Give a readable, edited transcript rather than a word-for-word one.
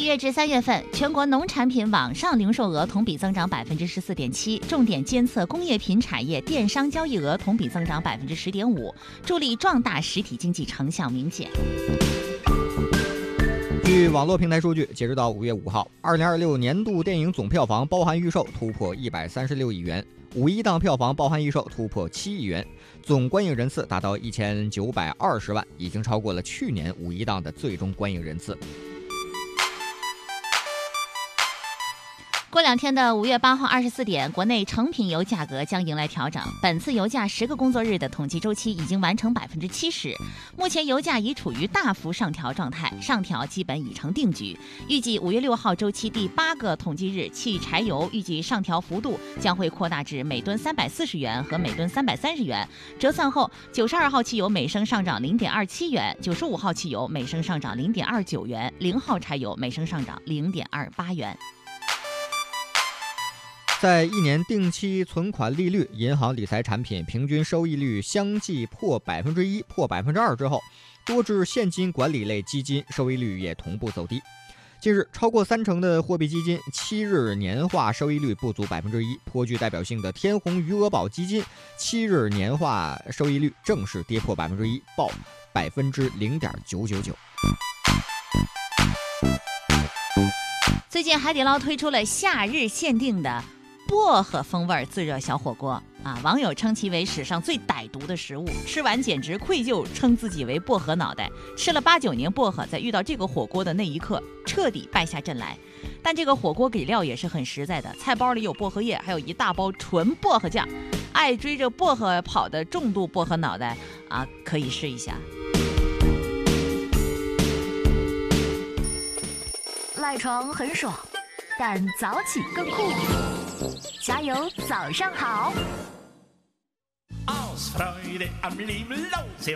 月至3月份，全国农产品网上零售额同比增长14.7%，重点监测工业品产业电商交易额同比增长10.5%，助力壮大实体经济成效明显。 据网络平台数据，截止到5月5号，2026年度电影总票房包含预售突破136亿元，5.1档票房包含预售突破7亿元，总观影人次达到1920万，已经超过了去年5.1档的最终观影人次。 过2天的5月8号24点，国内成品油价格将迎来调整。本次油价10个工作日的统计周期已经完成70%，目前油价已处于大幅上调状态，上调基本已成定局。预计5月6号周期第8个统计日，汽柴油预计上调幅度将会扩大至每吨340元和每吨330元，折算后92号汽油每升上涨0.27元，95号汽油每升上涨0.29元，0号柴油每升上涨0.28元。 在1年定期存款利率、银行理财产品平均收益率相继破1%、破2%之后，多只现金管理类基金收益率也同步走低。近日，超过30%的货币基金7日年化收益率不足1%，颇具代表性的天弘余额宝基金7日年化收益率正式跌破1%，报0.999%。 最近海底捞推出了夏日限定的薄荷风味自热小火锅啊，网友称其为史上最歹毒的食物，吃完简直愧疚，称自己为薄荷脑袋。吃了8、9年薄荷，在遇到这个火锅的那一刻，彻底败下阵来。但这个火锅给料也是很实在的，菜包里有薄荷叶，还有一大包纯薄荷酱。爱追着薄荷跑的重度薄荷脑袋啊，可以试一下。 赖床很爽，但早起更酷。加油，早上好！